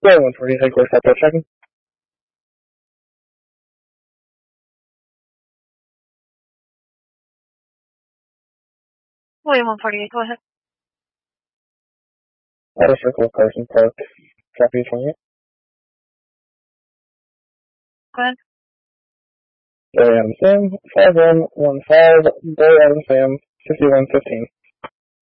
William 140, headquarters, Southwest checking. William 148, go ahead. Auto Circle, Carson Park, copy 28. Go ahead. Billy Adam Sam, 5115, Billy Adam Sam, 5115.